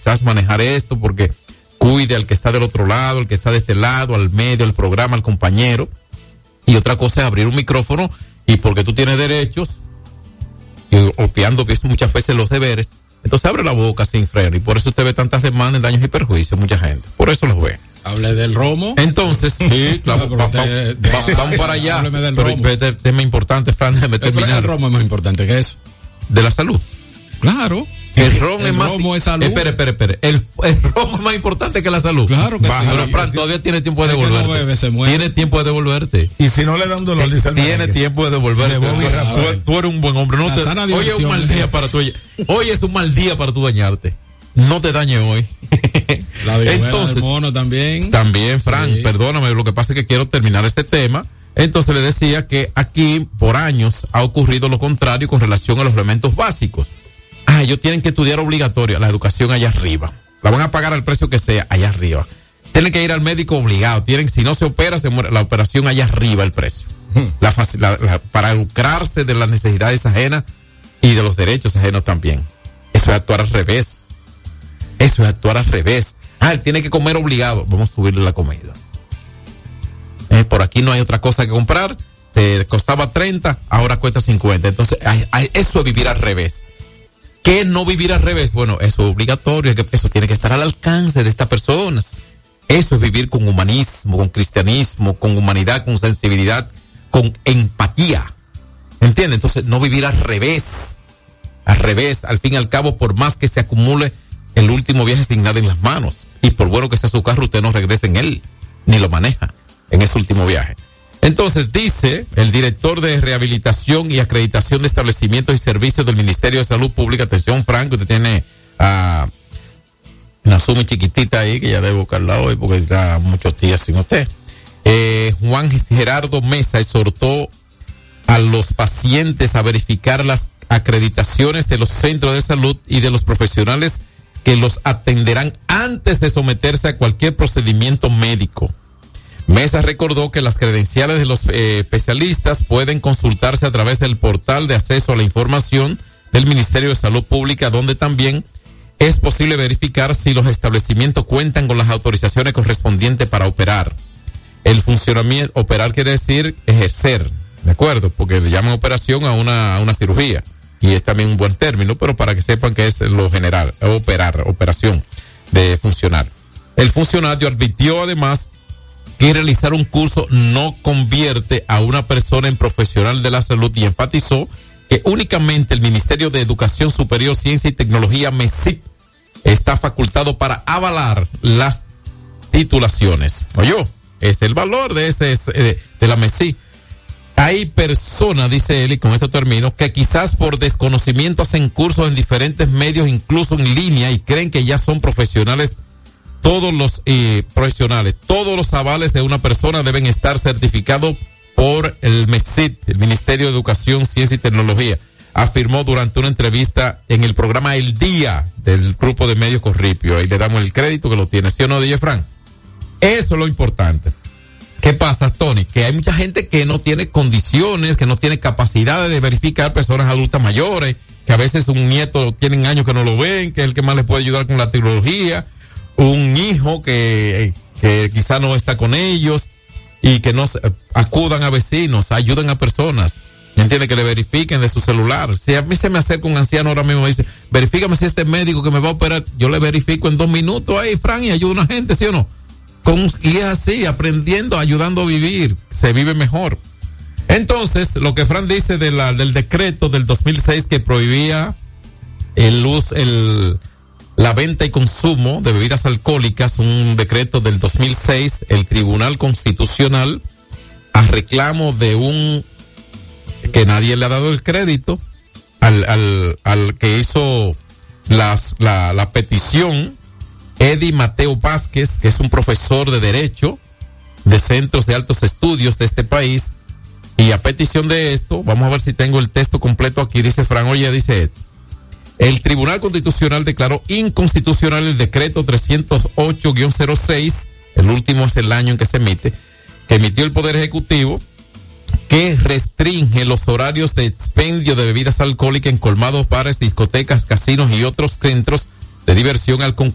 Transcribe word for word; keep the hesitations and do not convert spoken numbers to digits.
quizás manejar esto porque cuide al que está del otro lado, al que está de este lado, al medio, al programa, al compañero. Y otra cosa es abrir un micrófono y porque tú tienes derechos, y obviando muchas veces los deberes, entonces abre la boca sin freno y por eso usted ve tantas demandas, daños y perjuicios, mucha gente. Por eso los ve. Hable del romo. Entonces, sí, claro, no, va, va, va, vamos para allá. Pero este tema importante, Fran, déjame terminar. El romo es más importante que eso. De la salud. Claro. El ron el es más. Romo es salud. Espere, espere, espere. El, el romo es más importante que la salud. Claro que Baja, sí. Pero Fran, todavía tiene tiempo de devolverte. No bebe, se muere. Tiene tiempo de devolverte. Y si no le da un dolor, dice el Tiene tiempo de devolverte. Tú, tú eres un buen hombre. No te, hoy es un mal día para tu. Hoy es un mal día para tu dañarte. No te dañe hoy. La Entonces, del mono también. También, Fran, sí. Perdóname, lo que pasa es que quiero terminar este tema. Entonces le decía que aquí por años ha ocurrido lo contrario con relación a los elementos básicos. Ah, ellos tienen que estudiar obligatoria la educación allá arriba. La van a pagar al precio que sea allá arriba. Tienen que ir al médico obligado. Tienen, si no se opera, se muere la operación allá arriba el precio. Hmm. La, la, la, para lucrarse de las necesidades ajenas y de los derechos ajenos también. Eso es actuar al revés. Eso es actuar al revés. Ah, él tiene que comer obligado. Vamos a subirle la comida. Eh, por aquí no hay otra cosa que comprar. Te costaba treinta, ahora cuesta cincuenta. Entonces, ay, ay, eso es vivir al revés. ¿Qué es no vivir al revés? Bueno, eso es obligatorio. Eso tiene que estar al alcance de estas personas. Eso es vivir con humanismo, con cristianismo, con humanidad, con sensibilidad, con empatía. ¿Entiendes? Entonces, no vivir al revés. Al revés, al fin y al cabo, por más que se acumule el último viaje sin nada en las manos. Y por bueno que sea su carro, usted no regrese en él, ni lo maneja en ese último viaje. Entonces, dice el director de Rehabilitación y Acreditación de Establecimientos y Servicios del Ministerio de Salud Pública, atención, Frank, usted tiene a una sumi chiquitita ahí, que ya debe buscarla hoy, porque está muchos días sin usted. Eh, Juan Gerardo Mesa exhortó a los pacientes a verificar las acreditaciones de los centros de salud y de los profesionales que los atenderán antes de someterse a cualquier procedimiento médico. Mesa recordó que las credenciales de los eh, especialistas pueden consultarse a través del portal de acceso a la información del Ministerio de Salud Pública, donde también es posible verificar si los establecimientos cuentan con las autorizaciones correspondientes para operar. El funcionamiento, operar quiere decir ejercer, ¿de acuerdo? Porque le llaman operación a una, a una cirugía. Y es también un buen término, pero para que sepan que es lo general, operar, operación de funcionar. El funcionario advirtió además que realizar un curso no convierte a una persona en profesional de la salud y enfatizó que únicamente el Ministerio de Educación Superior, Ciencia y Tecnología, MESIT, está facultado para avalar las titulaciones. Oyó, es el valor de ese de la MESIT. Hay personas, dice él, y con esto termino, que quizás por desconocimiento hacen cursos en diferentes medios, incluso en línea, y creen que ya son profesionales. Todos los eh, profesionales, todos los avales de una persona deben estar certificados por el MESIT, el Ministerio de Educación, Ciencia y Tecnología, afirmó durante una entrevista en el programa El Día del grupo de medios Corripio. Ahí le damos el crédito que lo tiene, ¿sí o no, D J Frank? Eso es lo importante. ¿Qué pasa, Tony? Que hay mucha gente que no tiene condiciones, que no tiene capacidad de verificar personas adultas mayores, que a veces un nieto tienen años que no lo ven, que es el que más les puede ayudar con la tecnología, un hijo que, que quizá no está con ellos y que no acudan a vecinos, ayuden a personas, ¿entiende? Que le verifiquen de su celular. Si a mí se me acerca un anciano ahora mismo y dice, verifícame si este médico que me va a operar, yo le verifico en dos minutos ahí, Fran, y ayuda a una gente, ¿sí o no? Con, y es así, aprendiendo, ayudando a vivir, se vive mejor. Entonces, lo que Fran dice de la, del decreto del dos mil seis que prohibía el uso, el, la venta y consumo de bebidas alcohólicas, un decreto del dos mil seis, el Tribunal Constitucional, a reclamo de un, que nadie le ha dado el crédito, al, al, al que hizo las, la, la petición, Eddie Mateo Vázquez, que es un profesor de Derecho de centros de altos estudios de este país, y a petición de esto, vamos a ver si tengo el texto completo aquí, dice Fran, oye, dice, el Tribunal Constitucional declaró inconstitucional el decreto trescientos ocho guión cero seis, el último es el año en que se emite, que emitió el Poder Ejecutivo, que restringe los horarios de expendio de bebidas alcohólicas en colmados, bares, discotecas, casinos y otros centros de diversión al concurso